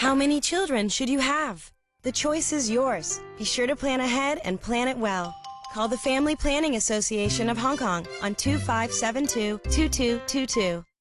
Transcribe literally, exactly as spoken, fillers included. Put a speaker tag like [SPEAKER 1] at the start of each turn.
[SPEAKER 1] How many children should you have? The choice is yours. Be sure to plan ahead and plan it well. Call the Family Planning Association of Hong Kong on two five seven two, two two two two.